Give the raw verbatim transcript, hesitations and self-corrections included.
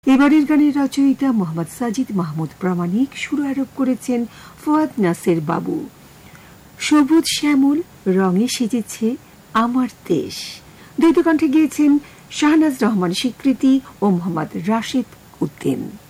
এবারের গানের রচয়িতা মোহাম্মদ সাজিদ মাহমুদ প্রামাণিক, সুর আরোপ করেছেন ফুয়াদ নাসের বাবু। সবুজ শ্যামল রঙে সেজেছে আমার দেশ, দ্বৈত কণ্ঠে গিয়েছেন শাহনাজ রহমান স্বীকৃতি ও মোহাম্মদ রাশেদ উদ্দিন।